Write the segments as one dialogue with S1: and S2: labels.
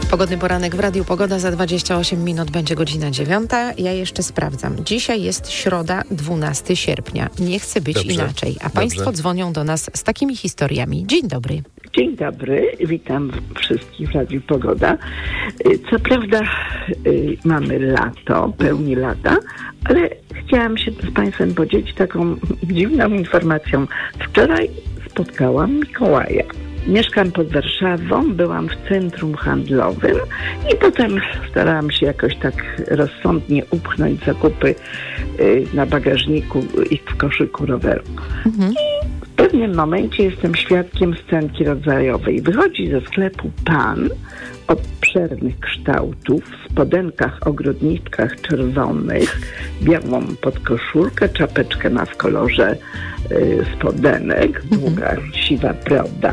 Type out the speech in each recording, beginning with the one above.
S1: Pogodny poranek w Radiu Pogoda. Za 28 minut będzie godzina 9. Ja jeszcze sprawdzam. Dzisiaj jest środa, 12 sierpnia. Nie chce być inaczej. A Państwo dzwonią do nas z takimi historiami. Dzień dobry.
S2: Dzień dobry. Witam wszystkich w Radiu Pogoda. Co prawda mamy lato, pełni lata, ale chciałam się z Państwem podzielić taką dziwną informacją. Wczoraj spotkałam Mikołaja. Mieszkam pod Warszawą, byłam w centrum handlowym i potem starałam się jakoś tak rozsądnie upchnąć zakupy na bagażniku i w koszyku roweru. I w pewnym momencie jestem świadkiem scenki rodzajowej. Wychodzi ze sklepu pan obszernych kształtów, w spodenkach, ogrodniczkach czerwonych, białą podkoszulkę, czapeczkę ma w kolorze spodenek, długa, siwa broda.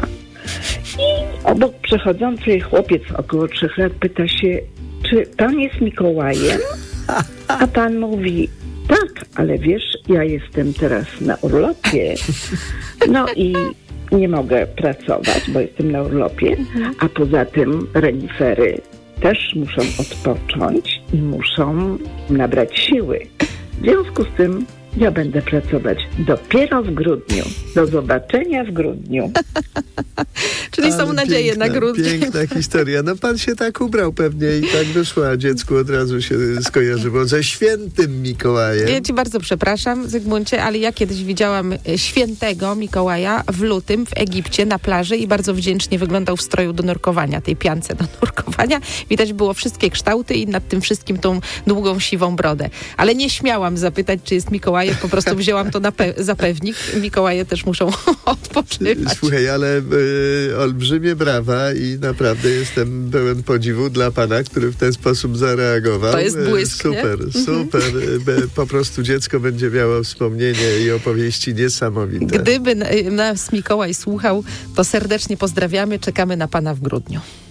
S2: I obok przechodzący chłopiec około 3 lat pyta się, czy pan jest Mikołajem? A pan mówi, tak, ale wiesz, ja jestem teraz na urlopie. No i nie mogę pracować, bo jestem na urlopie, a poza tym renifery też muszą odpocząć i muszą nabrać siły. W związku z tym ja będę pracować dopiero w grudniu. Do zobaczenia w grudniu.
S1: Czyli są nadzieje na grudzień.
S3: Piękna historia. No pan się tak ubrał pewnie i tak wyszło, a dziecku od razu się skojarzyło ze świętym Mikołajem.
S1: Ja ci bardzo przepraszam, Zygmuncie, ale ja kiedyś widziałam świętego Mikołaja w lutym w Egipcie na plaży i bardzo wdzięcznie wyglądał w stroju do nurkowania, tej piance do nurkowania. Widać było wszystkie kształty i nad tym wszystkim tą długą, siwą brodę. Ale nie śmiałam zapytać, czy jest Mikołajem, po prostu wzięłam to za pewnik. Mikołaje też muszą odpoczywać.
S3: Słuchaj, ale olbrzymie brawa i naprawdę jestem pełen podziwu dla pana, który w ten sposób zareagował.
S1: To jest błysk,
S3: Super. Po prostu dziecko będzie miało wspomnienie i opowieści niesamowite.
S1: Gdyby nas Mikołaj słuchał, to serdecznie pozdrawiamy, czekamy na pana w grudniu.